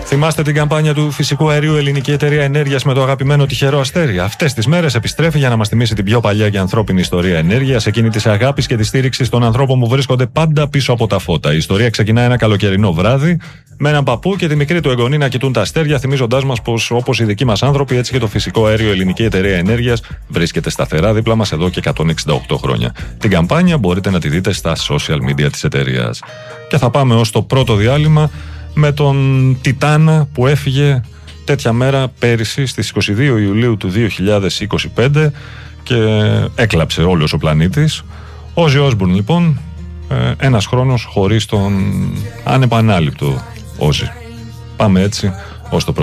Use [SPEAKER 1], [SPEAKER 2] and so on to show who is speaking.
[SPEAKER 1] Θυμάστε την καμπάνια του φυσικού αερίου Ελληνική Εταιρεία Ενέργειας με το αγαπημένο τυχερό αστέρι? Αυτές τις μέρες επιστρέφει για να μας θυμίσει την πιο παλιά και ανθρώπινη ιστορία ενέργειας, εκείνη της αγάπης και της στήριξης των ανθρώπων που βρίσκονται πάντα πίσω από τα φώτα. Η ιστορία ξεκινά ένα καλοκαιρινό βράδυ με έναν παππού και τη μικρή του εγγονή να κοιτούν τα αστέρια, θυμίζοντάς μας πως όπως οι δικοί μας άνθρωποι, έτσι και το φυσικό αέριο Ελληνική Εταιρεία Ενέργειας βρίσκεται σταθερά δίπλα μας εδώ και 168 χρόνια. Την καμπάνια μπορείτε να τη δείτε στα social media της εταιρείας. Και θα πάμε ως το πρώτο διάλειμμα με τον Τιτάνα που έφυγε τέτοια μέρα πέρυσι στις 22 Ιουλίου του 2025 και έκλαψε όλος ο πλανήτης. Όζι Όσμπορν λοιπόν, ένας χρόνος χωρίς τον ανεπανάληπτο Όζι. Πάμε έτσι ως το πρώτο.